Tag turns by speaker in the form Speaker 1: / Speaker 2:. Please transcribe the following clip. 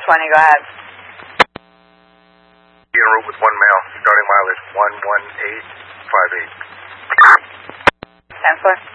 Speaker 1: go ahead.
Speaker 2: En route with 1 male. Starting mileage 11858.
Speaker 1: 10-4.